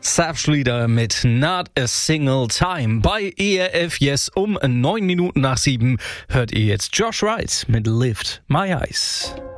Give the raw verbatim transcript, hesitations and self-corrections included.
Savage mit Not a Single Time. Bei E R F Yes um neun Minuten nach sieben hört ihr jetzt Josh Wright mit Lift My Eyes.